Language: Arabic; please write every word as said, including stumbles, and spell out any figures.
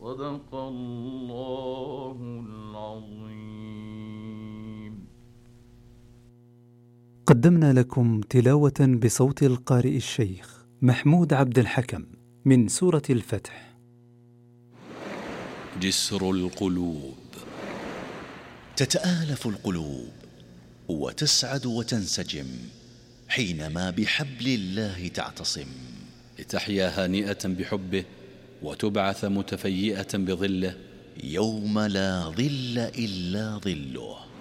صدق الله العظيم. قدمنا لكم تلاوة بصوت القارئ الشيخ محمود عبد الحكم من سورة الفتح. جسر القلوب. تتآلف القلوب وتسعد وتنسجم حينما بحبل الله تعتصم، لتحيا هانئة بحبه وتبعث متفيئة بظله يوم لا ظل إلا ظله.